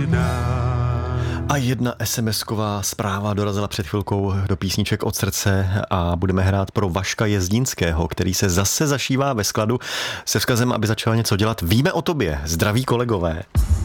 A jedna SMS-ková zpráva dorazila před chvilkou do písniček od srdce a budeme hrát pro Vaška Jezdínského, který se zase zašívá ve skladu se vzkazem, aby začal něco dělat. Víme o tobě, zdraví kolegové.